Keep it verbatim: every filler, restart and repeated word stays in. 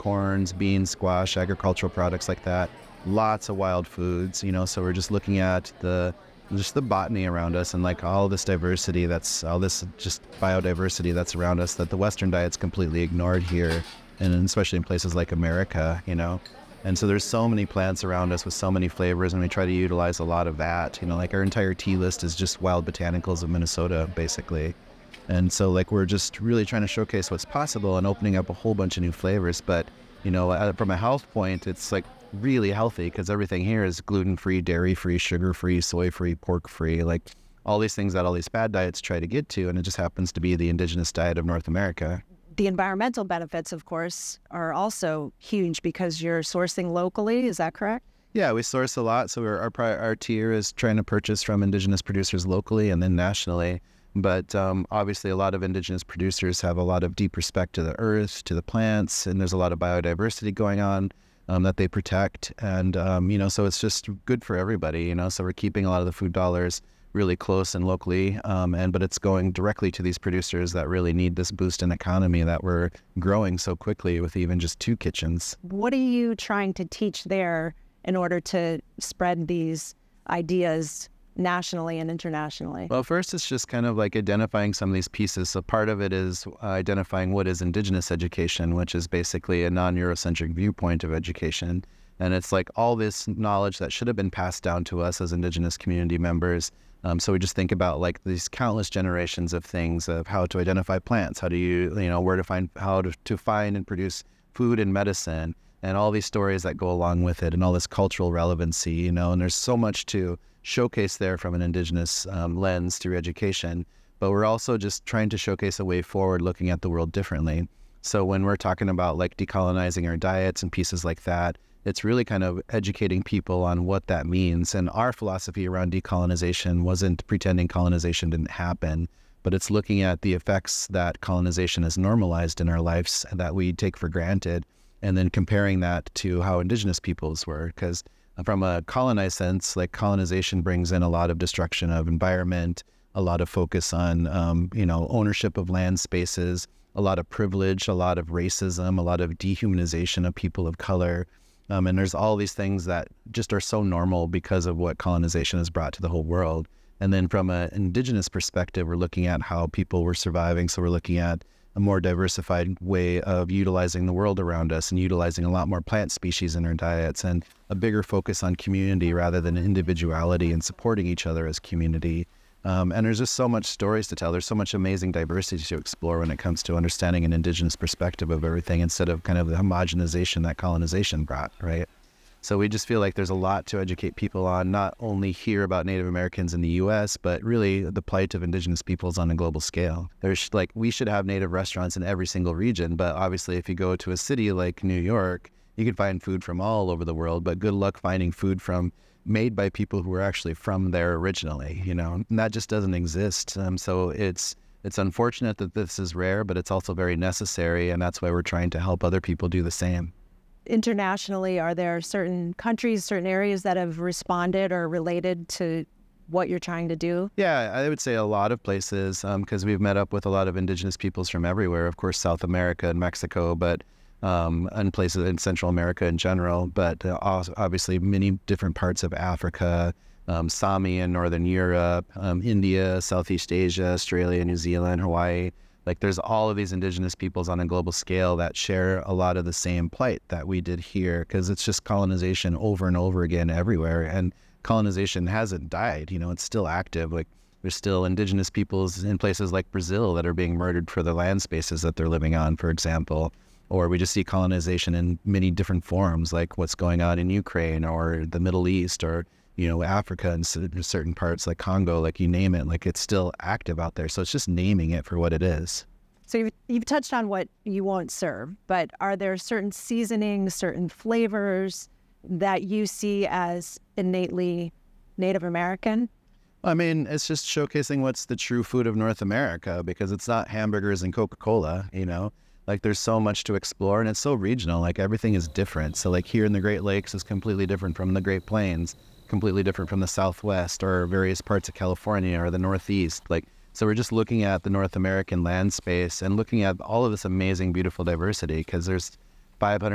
corns, beans, squash, agricultural products like that. Lots of wild foods, you know, so we're just looking at the just the botany around us and like all this diversity that's all this just biodiversity that's around us that the Western diet's completely ignored here, and especially in places like America, you know. And so there's so many plants around us with so many flavors, and we try to utilize a lot of that. You know, like our entire tea list is just wild botanicals of Minnesota, basically. And so like we're just really trying to showcase what's possible and opening up a whole bunch of new flavors. But, you know, from a health point, it's like really healthy because everything here is gluten-free, dairy-free, sugar-free, soy-free, pork-free, like all these things that all these bad diets try to get to, and it just happens to be the indigenous diet of North America. The environmental benefits, of course, are also huge because you're sourcing locally. Is that correct? Yeah, we source a lot. So our, our, our tier is trying to purchase from indigenous producers locally and then nationally. But um, obviously, a lot of indigenous producers have a lot of deep respect to the earth, to the plants, and there's a lot of biodiversity going on um, that they protect. And, um, you know, so it's just good for everybody, you know, so we're keeping a lot of the food dollars really close and locally, um, and but it's going directly to these producers that really need this boost in economy that we're growing so quickly with even just two kitchens. What are you trying to teach there in order to spread these ideas nationally and internationally? Well, first it's just kind of like identifying some of these pieces. So part of it is uh, identifying what is indigenous education, which is basically a non-Eurocentric viewpoint of education. And it's like all this knowledge that should have been passed down to us as indigenous community members. Um, so we just think about like these countless generations of things of how to identify plants, how do you, you know, where to find, how to, to find and produce food and medicine, and all these stories that go along with it, and all this cultural relevancy, you know, and there's so much to showcase there from an indigenous um, lens through education. But we're also just trying to showcase a way forward, looking at the world differently. So when we're talking about like decolonizing our diets and pieces like that, it's really kind of educating people on what that means. And our philosophy around decolonization wasn't pretending colonization didn't happen, but it's looking at the effects that colonization has normalized in our lives that we take for granted, and then comparing that to how indigenous peoples were. Because from a colonized sense, like colonization brings in a lot of destruction of environment, a lot of focus on, um, you know, ownership of land spaces, a lot of privilege, a lot of racism, a lot of dehumanization of people of color. Um, and there's all these things that just are so normal because of what colonization has brought to the whole world. And then from an indigenous perspective, we're looking at how people were surviving. So we're looking at a more diversified way of utilizing the world around us and utilizing a lot more plant species in our diets, and a bigger focus on community rather than individuality and supporting each other as community. Um, and there's just so much stories to tell. There's so much amazing diversity to explore when it comes to understanding an indigenous perspective of everything instead of kind of the homogenization that colonization brought, right? So we just feel like there's a lot to educate people on, not only hear about Native Americans in the U S, but really the plight of indigenous peoples on a global scale. There's like, we should have Native restaurants in every single region, but obviously if you go to a city like New York, you can find food from all over the world, but good luck finding food from made by people who were actually from there originally, you know, and that just doesn't exist. Um, so it's it's unfortunate that this is rare, but it's also very necessary, and that's why we're trying to help other people do the same. Internationally, are there certain countries, certain areas that have responded or related to what you're trying to do? Yeah, I would say a lot of places, because um, we've met up with a lot of indigenous peoples from everywhere, of course, South America and Mexico, but um, and places in Central America in general, but uh, obviously many different parts of Africa, um, Sami in Northern Europe, um, India, Southeast Asia, Australia, New Zealand, Hawaii. Like there's all of these indigenous peoples on a global scale that share a lot of the same plight that we did here, because it's just colonization over and over again everywhere. And colonization hasn't died, you know, it's still active. Like there's still indigenous peoples in places like Brazil that are being murdered for the land spaces that they're living on, for example. Or we just see colonization in many different forms, like what's going on in Ukraine or the Middle East or, you know, Africa and certain parts like Congo, like you name it, like it's still active out there. So it's just naming it for what it is. So you've, you've touched on what you won't serve, but are there certain seasonings, certain flavors that you see as innately Native American? I mean, it's just showcasing what's the true food of North America, because it's not hamburgers and Coca-Cola, you know? Like there's so much to explore, and it's so regional, like everything is different. So like here in the Great Lakes is completely different from the Great Plains, completely different from the Southwest or various parts of California or the Northeast. Like, so we're just looking at the North American land space and looking at all of this amazing, beautiful diversity, because there's five hundred